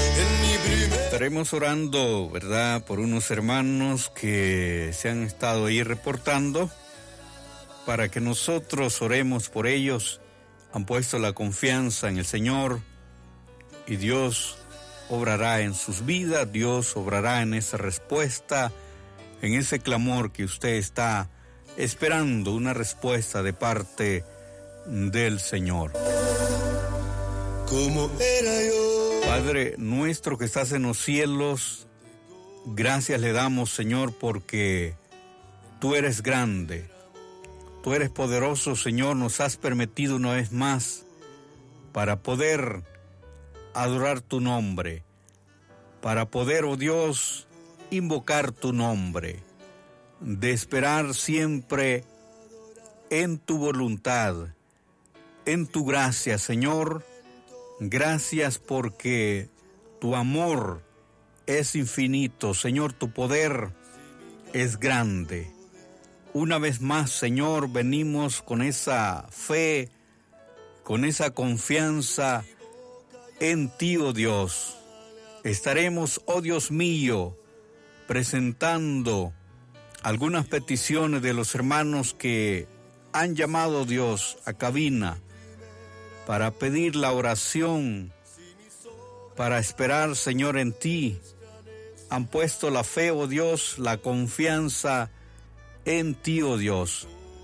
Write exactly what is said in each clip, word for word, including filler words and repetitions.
Estaremos orando, ¿verdad?, por unos hermanos que se han estado ahí reportando, para que nosotros oremos por ellos. Han puesto la confianza en el Señor y Dios obrará en sus vidas, Dios obrará en esa respuesta, en ese clamor que usted está esperando, una respuesta de parte del Señor. Como era yo. Padre nuestro que estás en los cielos, gracias le damos, Señor, porque tú eres grande, tú eres poderoso, Señor. Nos has permitido una vez más para poder adorar tu nombre, para poder, oh Dios, invocar tu nombre, de esperar siempre en tu voluntad, en tu gracia, Señor. Gracias porque tu amor es infinito, Señor, tu poder es grande. Una vez más, Señor, venimos con esa fe, con esa confianza en ti, oh Dios. Estaremos, oh Dios mío, presentando algunas peticiones de los hermanos que han llamado, Dios, a cabina para pedir la oración, para esperar, Señor, en ti. Han puesto la fe, oh Dios, la confianza en ti, oh Dios.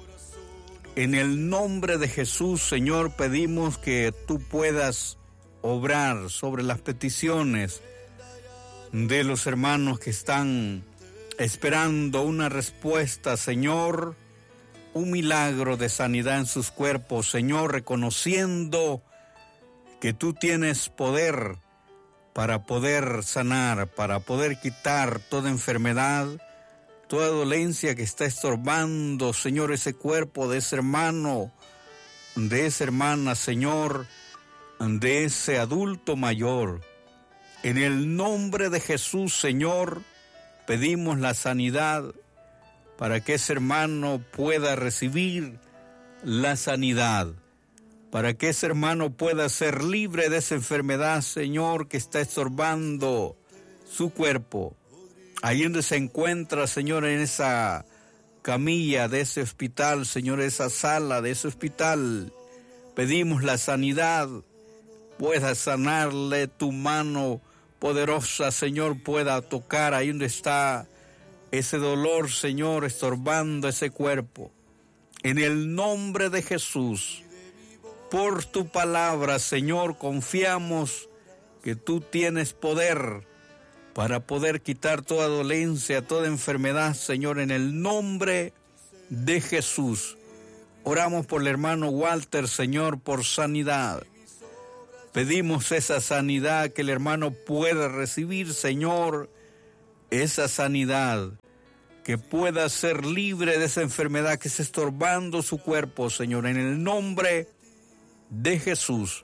En el nombre de Jesús, Señor, pedimos que tú puedas obrar sobre las peticiones de los hermanos que están esperando una respuesta, Señor, un milagro de sanidad en sus cuerpos, Señor, reconociendo que tú tienes poder para poder sanar, para poder quitar toda enfermedad, toda dolencia que está estorbando, Señor, ese cuerpo de ese hermano, de esa hermana, Señor, de ese adulto mayor. En el nombre de Jesús, Señor, pedimos la sanidad para que ese hermano pueda recibir la sanidad, para que ese hermano pueda ser libre de esa enfermedad, Señor, que está estorbando su cuerpo. Ahí donde se encuentra, Señor, en esa camilla de ese hospital, Señor, esa sala de ese hospital, pedimos la sanidad. Pueda sanarle, tu mano poderosa, Señor, pueda tocar ahí donde está ese dolor, Señor, estorbando ese cuerpo. En el nombre de Jesús, por tu palabra, Señor, confiamos que tú tienes poder para poder quitar toda dolencia, toda enfermedad, Señor, en el nombre de Jesús. Oramos por el hermano Walter, Señor, por sanidad. Pedimos esa sanidad que el hermano pueda recibir, Señor, esa sanidad, que pueda ser libre de esa enfermedad que está estorbando su cuerpo, Señor, en el nombre de Jesús.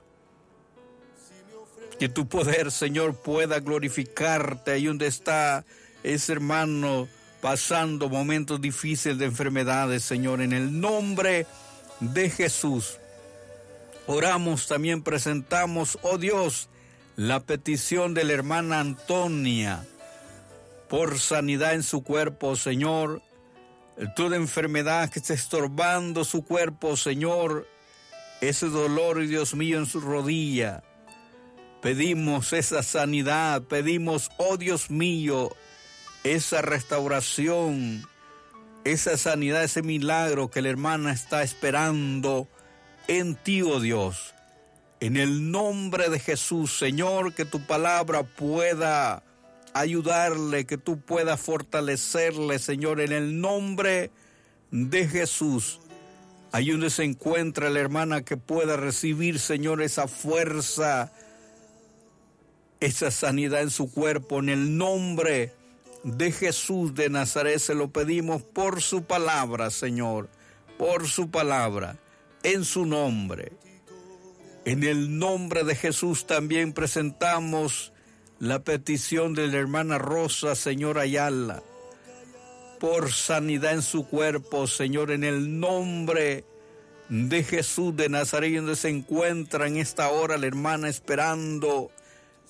Que tu poder, Señor, pueda glorificarte ahí donde está ese hermano pasando momentos difíciles de enfermedades, Señor, en el nombre de Jesús. Oramos, también presentamos, oh Dios, la petición de la hermana Antonia por sanidad en su cuerpo, Señor. Toda enfermedad que está estorbando su cuerpo, Señor, ese dolor, Dios mío, en su rodilla. Pedimos esa sanidad, pedimos, oh Dios mío, esa restauración, esa sanidad, ese milagro que la hermana está esperando en ti, oh Dios. En el nombre de Jesús, Señor, que tu palabra pueda ayudarle, que tú puedas fortalecerle, Señor, en el nombre de Jesús. Ahí donde se encuentra la hermana, que pueda recibir, Señor, esa fuerza, esa sanidad en su cuerpo, en el nombre de Jesús de Nazaret. Se lo pedimos por su palabra, Señor, por su palabra, en su nombre. En el nombre de Jesús también presentamos la petición de la hermana Rosa, Señor Ayala, por sanidad en su cuerpo, Señor, en el nombre de Jesús de Nazaret, donde se encuentra en esta hora la hermana esperando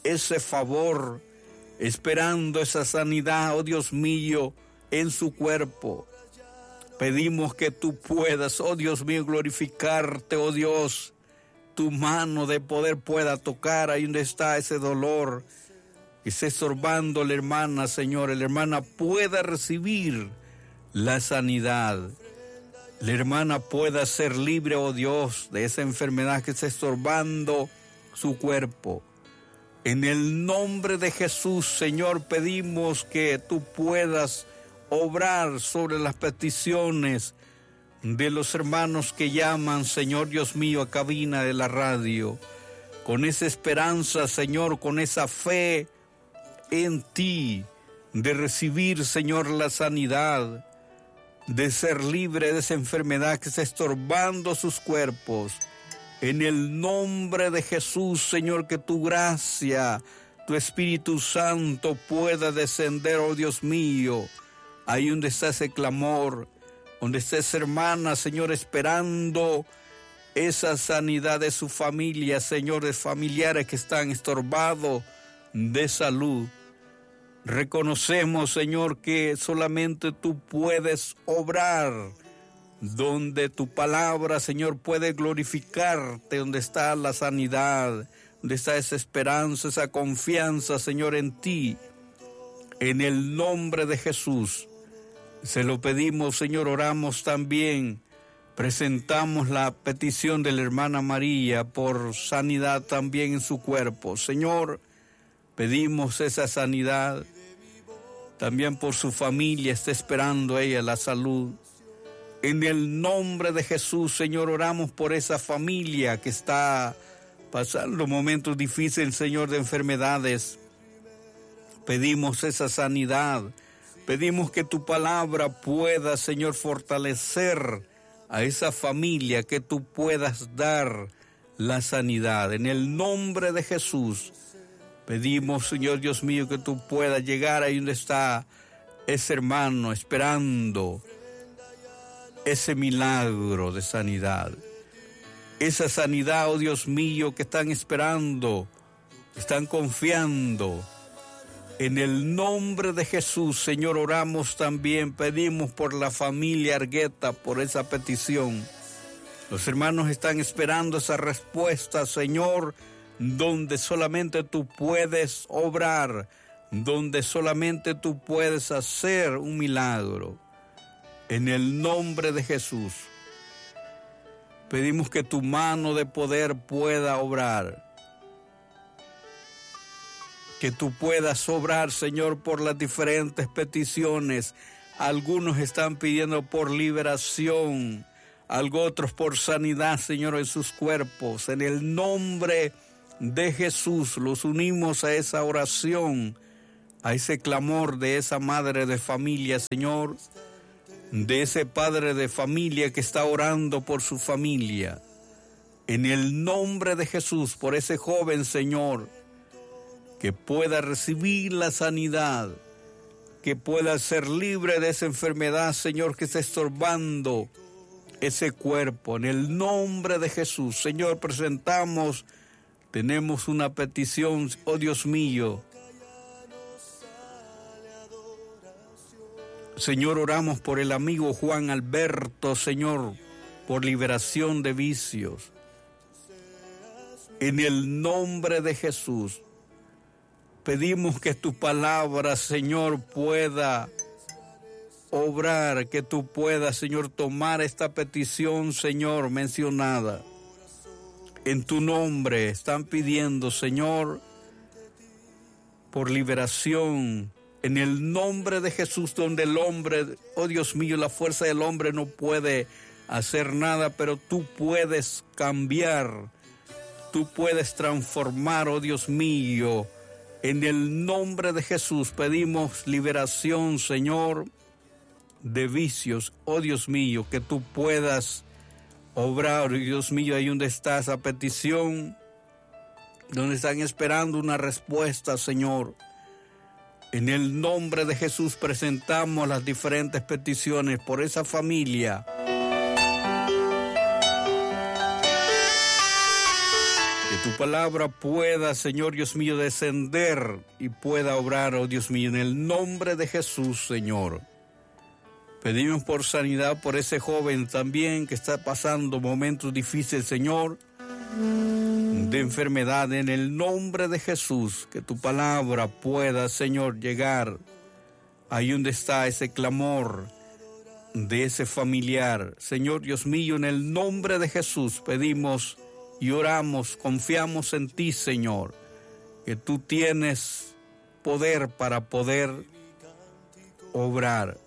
ese favor, esperando esa sanidad, oh Dios mío, en su cuerpo. Pedimos que tú puedas, oh Dios mío, glorificarte, oh Dios, tu mano de poder pueda tocar ahí donde está ese dolor, que esté estorbando la hermana, Señor, la hermana pueda recibir la sanidad. La hermana pueda ser libre, oh Dios, de esa enfermedad que está estorbando su cuerpo. En el nombre de Jesús, Señor, pedimos que tú puedas obrar sobre las peticiones de los hermanos que llaman, Señor Dios mío, a cabina de la radio. Con esa esperanza, Señor, con esa fe en ti, de recibir, Señor, la sanidad, de ser libre de esa enfermedad que está estorbando sus cuerpos. En el nombre de Jesús, Señor, que tu gracia, tu Espíritu Santo pueda descender, oh Dios mío, ahí donde está ese clamor, donde está esa hermana, Señor, esperando esa sanidad de su familia, Señor, de familiares que están estorbados de salud. Reconocemos, Señor, que solamente tú puedes obrar, donde tu palabra, Señor, puede glorificarte, donde está la sanidad, donde está esa esperanza, esa confianza, Señor, en ti. En el nombre de Jesús, se lo pedimos, Señor, oramos también, presentamos la petición de la hermana María por sanidad también en su cuerpo. Señor, pedimos esa sanidad, también por su familia, está esperando ella la salud. En el nombre de Jesús, Señor, oramos por esa familia que está pasando momentos difíciles, Señor, de enfermedades. Pedimos esa sanidad, pedimos que tu palabra pueda, Señor, fortalecer a esa familia, que tú puedas dar la sanidad. En el nombre de Jesús, pedimos, Señor Dios mío, que tú puedas llegar ahí donde está ese hermano esperando ese milagro de sanidad. Esa sanidad, oh Dios mío, que están esperando, están confiando. En el nombre de Jesús, Señor, oramos también, pedimos por la familia Argueta, por esa petición. Los hermanos están esperando esa respuesta, Señor, donde solamente tú puedes obrar, donde solamente tú puedes hacer un milagro. En el nombre de Jesús, pedimos que tu mano de poder pueda obrar, que tú puedas obrar, Señor, por las diferentes peticiones. Algunos están pidiendo por liberación, algo otros por sanidad, Señor, en sus cuerpos. En el nombre de Jesús los unimos a esa oración, a ese clamor de esa madre de familia, Señor, de ese padre de familia que está orando por su familia. En el nombre de Jesús, por ese joven, Señor, que pueda recibir la sanidad, que pueda ser libre de esa enfermedad, Señor, que está estorbando ese cuerpo. En el nombre de Jesús, Señor, presentamos, tenemos una petición, oh Dios mío. Señor, oramos por el amigo Juan Alberto, Señor, por liberación de vicios. En el nombre de Jesús, pedimos que tu palabra, Señor, pueda obrar, que tú puedas, Señor, tomar esta petición, Señor, mencionada. En tu nombre están pidiendo, Señor, por liberación. En el nombre de Jesús, donde el hombre, oh Dios mío, la fuerza del hombre no puede hacer nada, pero tú puedes cambiar, tú puedes transformar, oh Dios mío. En el nombre de Jesús pedimos liberación, Señor, de vicios, oh Dios mío, que tú puedas obrar, oh Dios mío, ahí donde está esa petición, donde están esperando una respuesta, Señor. En el nombre de Jesús presentamos las diferentes peticiones por esa familia. Que tu palabra pueda, Señor Dios mío, descender y pueda obrar, oh Dios mío, en el nombre de Jesús, Señor. Pedimos por sanidad por ese joven también que está pasando momentos difíciles, Señor, de enfermedad, en el nombre de Jesús. Que tu palabra pueda, Señor, llegar ahí donde está ese clamor de ese familiar. Señor Dios mío, en el nombre de Jesús pedimos y oramos, confiamos en ti, Señor, que tú tienes poder para poder obrar,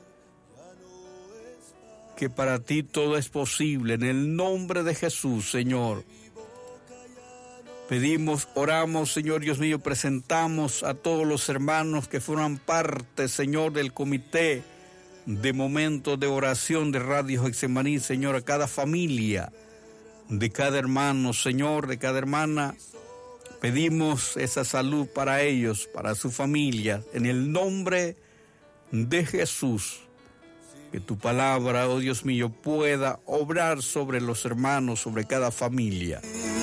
que para ti todo es posible. En el nombre de Jesús, Señor, pedimos, oramos, Señor Dios mío, presentamos a todos los hermanos que forman parte, Señor, del comité de momentos de oración de Radio Getsemaní, Señor, a cada familia, de cada hermano, Señor, de cada hermana. Pedimos esa salud para ellos, para su familia, en el nombre de Jesús. Que tu palabra, oh Dios mío, pueda obrar sobre los hermanos, sobre cada familia.